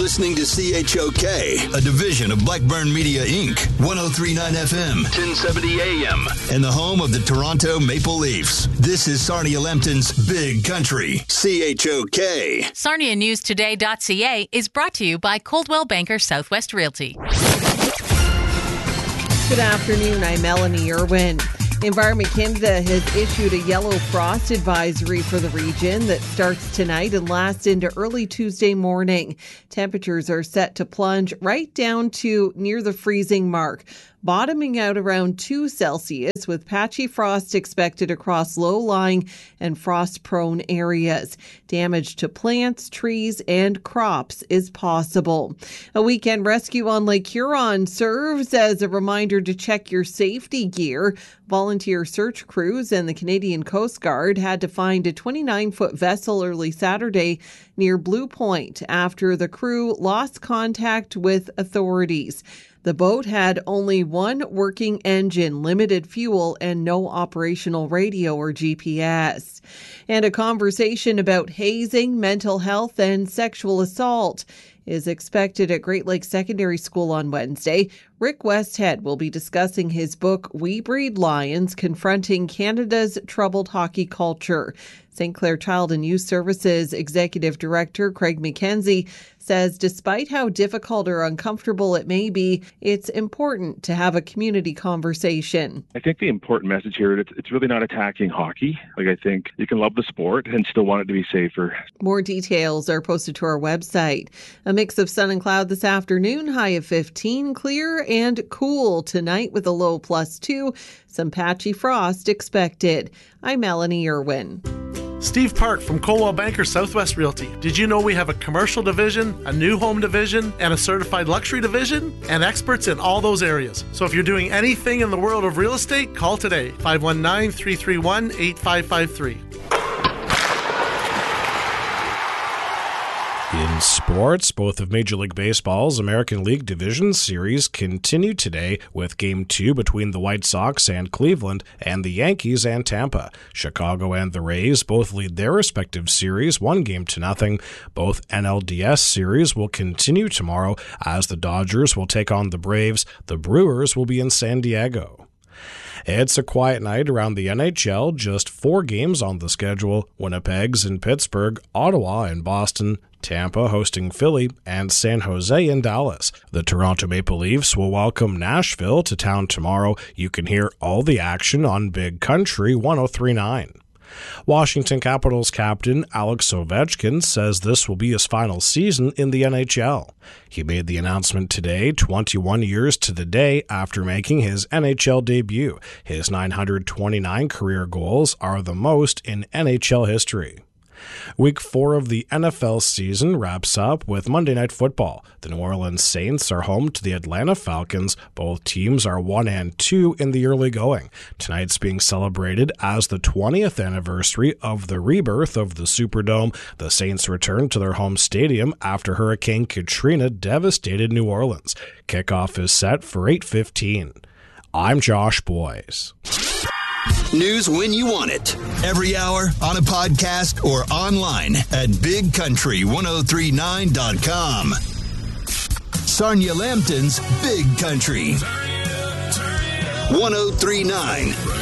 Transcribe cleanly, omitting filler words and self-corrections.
listening to CHOK, a division of Blackburn Media Inc., 103.9 FM, 1070 AM, and the home of the Toronto Maple Leafs. This is Sarnia Lambton's Big Country, CHOK. SarniaNewsToday.ca is brought to you by Coldwell Banker Southwest Realty. Good afternoon, I'm Melanie Irwin. Environment Canada has issued a yellow frost advisory for the region that starts tonight and lasts into early Tuesday morning. Temperatures are set to plunge right down to near the freezing mark, bottoming out around 2 Celsius with patchy frost expected across low-lying and frost-prone areas. Damage to plants, trees, and crops is possible. A weekend rescue on Lake Huron serves as a reminder to check your safety gear. Volunteer search crews and the Canadian Coast Guard had to find a 29-foot vessel early Saturday near Blue Point after the crew lost contact with authorities. The boat had only one working engine, limited fuel, and no operational radio or GPS. And a conversation about hazing, mental health, and sexual assault is expected at Great Lakes Secondary School on Wednesday. Rick Westhead will be discussing his book, We Breed Lions, Confronting Canada's Troubled Hockey Culture. St. Clair Child and Youth Services Executive Director Craig McKenzie says despite how difficult or uncomfortable it may be, it's important to have a community conversation. I think the important message here, it's really not attacking hockey. I think you can love the sport and still want it to be safer. More details are posted to our website. A mix of sun and cloud this afternoon, high of 15, clear and cool tonight with a low +2. Some patchy frost expected. I'm Melanie Irwin. Steve Park from Coldwell Banker Southwest Realty. Did you know we have a commercial division, a new home division, and a certified luxury division? And experts in all those areas. So if you're doing anything in the world of real estate, call today. 519-331-8553. In sports, both of Major League Baseball's American League Division Series continue today with Game 2 between the White Sox and Cleveland and the Yankees and Tampa. Chicago and the Rays both lead their respective series 1-0. Both NLDS series will continue tomorrow as the Dodgers will take on the Braves. The Brewers will be in San Diego. It's a quiet night around the NHL, just 4 games on the schedule. Winnipeg's in Pittsburgh, Ottawa and Boston, Tampa hosting Philly, and San Jose in Dallas. The Toronto Maple Leafs will welcome Nashville to town tomorrow. You can hear all the action on Big Country 103.9. Washington Capitals captain Alex Ovechkin says this will be his final season in the NHL. He made the announcement today, 21 years to the day after making his NHL debut. His 929 career goals are the most in NHL history. Week 4 of the NFL season wraps up with Monday Night Football. The New Orleans Saints are home to the Atlanta Falcons. Both teams are 1-2 in the early going. Tonight's being celebrated as the 20th anniversary of the rebirth of the Superdome. The Saints return to their home stadium after Hurricane Katrina devastated New Orleans. Kickoff is set for 8:15. I'm Josh Boyes. News when you want it. Every hour, on a podcast, or online at BigCountry1039.com. Sarnia Lambton's Big Country. 103.9